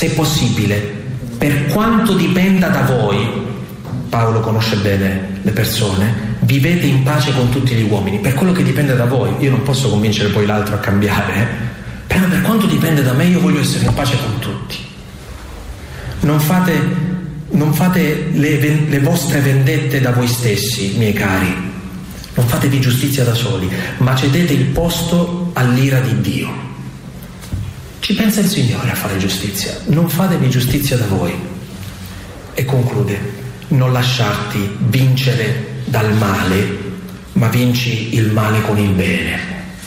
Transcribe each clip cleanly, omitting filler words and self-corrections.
se possibile, per quanto dipenda da voi, Paolo conosce bene le persone, vivete in pace con tutti gli uomini, per quello che dipende da voi. Io non posso convincere poi l'altro a cambiare, però per quanto dipende da me io voglio essere in pace con tutti. Non fate le vostre vendette da voi stessi, miei cari, non fatevi giustizia da soli, ma cedete il posto all'ira di Dio. Ci pensa il Signore a fare giustizia, non fatevi giustizia da voi. E conclude: non lasciarti vincere dal male, ma vinci il male con il bene.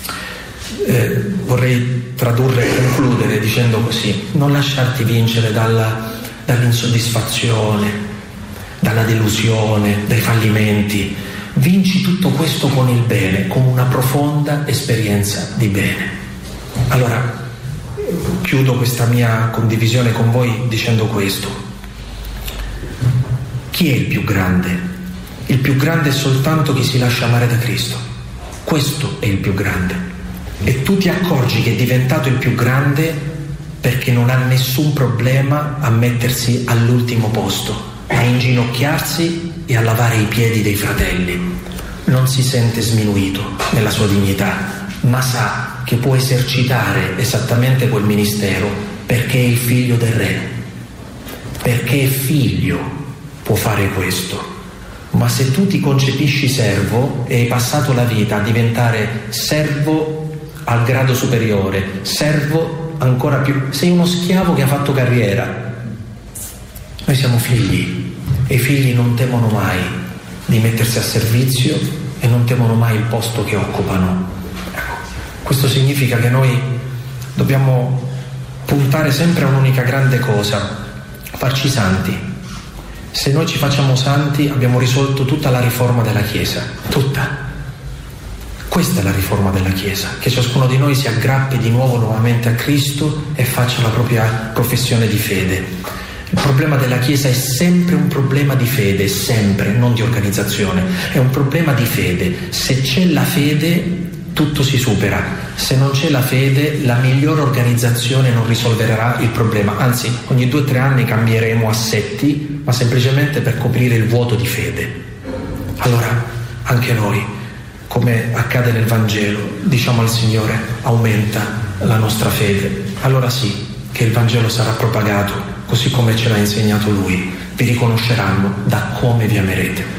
Vorrei tradurre e concludere dicendo così: non lasciarti vincere dall'insoddisfazione, dalla delusione, dai fallimenti. Vinci tutto questo con il bene, con una profonda esperienza di bene. Allora, chiudo questa mia condivisione con voi dicendo questo: chi è il più grande? Il più grande è soltanto chi si lascia amare da Cristo. Questo è il più grande. E tu ti accorgi che è diventato il più grande perché non ha nessun problema a mettersi all'ultimo posto, a inginocchiarsi e a lavare i piedi dei fratelli. Non si sente sminuito nella sua dignità, ma sa che può esercitare esattamente quel ministero perché è il figlio del re, perché è figlio può fare questo. Ma se tu ti concepisci servo e hai passato la vita a diventare servo al grado superiore, servo ancora più, sei uno schiavo che ha fatto carriera. Noi siamo figli e i figli non temono mai di mettersi a servizio e non temono mai il posto che occupano. Questo significa che noi dobbiamo puntare sempre a un'unica grande cosa: farci santi. Se noi ci facciamo santi abbiamo risolto tutta la riforma della Chiesa, tutta. Questa è la riforma della Chiesa, che ciascuno di noi si aggrappi di nuovo nuovamente a Cristo e faccia la propria professione di fede. Il problema della Chiesa è sempre un problema di fede, sempre, non di organizzazione, è un problema di fede. Se c'è la fede tutto si supera, se non c'è la fede la migliore organizzazione non risolverà il problema, anzi ogni 2 o 3 anni cambieremo assetti, ma semplicemente per coprire il vuoto di fede. Allora anche noi, come accade nel Vangelo, diciamo al Signore: aumenta la nostra fede. Allora sì che il Vangelo sarà propagato così come ce l'ha insegnato Lui, vi riconosceranno da come vi amerete.